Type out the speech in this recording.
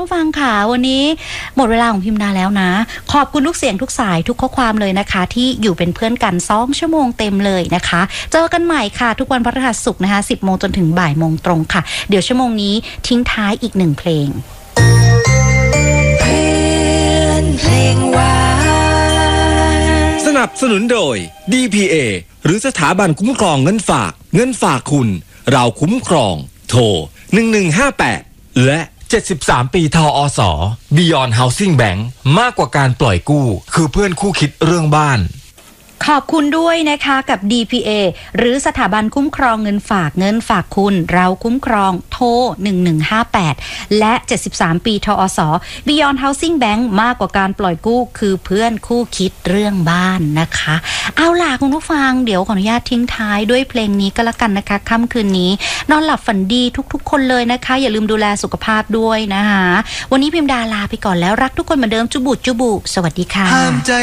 ผู้ฟังค่ะวันนี้หมดเวลาของพิมพ์ดาแล้วนะขอบคุณทุกเสียงทุกสายทุกข้อความเลยนะคะที่อยู่เป็นเพื่อนกัน2 ชั่วโมงเต็มเลยนะคะเจอกันใหม่ค่ะทุกวันพฤหัสศุกร์นะคะ 10 โมงจนถึงบ่ายโมงตรงค่ะเดี๋ยวชั่วโมงนี้ทิ้งท้ายอีก1 เพลงสนับสนุนโดย DPA หรือสถาบันคุ้มครองเงินฝากคุณเราคุ้มครองโทร1158และ73 ปีทอส. Beyond Housing Bank มากกว่าการปล่อยกู้คือเพื่อนคู่คิดเรื่องบ้านขอบคุณด้วยนะคะกับ DPA หรือสถาบันคุ้มครองเงินฝากคุณเราคุ้มครองโทร1158และ73 ปีทอส. Beyond Housing Bank มากกว่าการปล่อยกู้คือเพื่อนคู่คิดเรื่องบ้านนะคะเอาล่ะคุณผู้ฟังเดี๋ยวขออนุญาตทิ้งท้ายด้วยเพลงนี้ก็แล้วกันนะคะค่ำคืนนี้นอนหลับฝันดีทุกๆคนเลยนะคะอย่าลืมดูแลสุขภาพด้วยนะคะวันนี้พิมพ์ดาลาไปก่อนแล้วรักทุกคนเหมือนเดิมจุบุสวัสดีค่ะ